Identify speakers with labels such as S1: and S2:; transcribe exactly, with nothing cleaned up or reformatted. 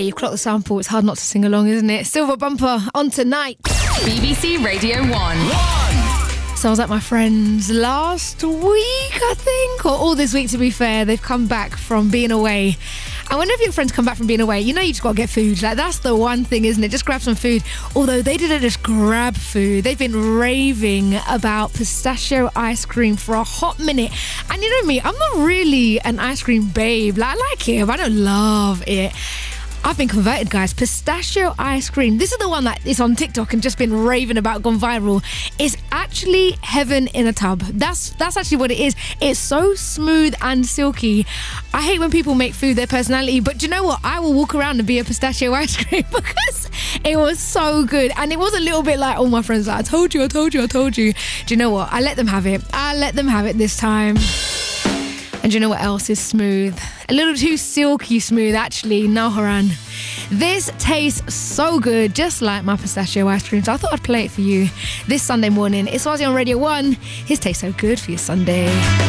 S1: you've clocked the sample. It's hard not to sing along, isn't it? Silver Bumper on tonight.
S2: B B C Radio one.
S1: So I was at my friend's last week, I think, or all this week to be fair. They've come back from being away. And whenever your friends come back from being away, you know you just got to get food. Like, that's the one thing, isn't it? Just grab some food. Although they didn't just grab food. They've been raving about pistachio ice cream for a hot minute. And you know me, I'm not really an ice cream babe. Like, I like it, but I don't love it. I've been converted, guys. Pistachio ice cream. This is the one that is on TikTok and just been raving about, gone viral. It's actually heaven in a tub. That's that's actually what it is. It's so smooth and silky. I hate when people make food their personality, but do you know what? I will walk around and be a pistachio ice cream because it was so good. And it was a little bit like all my friends like, I told you, I told you, I told you. Do you know what? I let them have it. I let them have it this time. And do you know what else is smooth? A little too silky smooth, actually. Naharan. This tastes so good, just like my pistachio ice cream. So I thought I'd play it for you this Sunday morning. It's Swazi on Radio one. His tastes so good for your Sunday.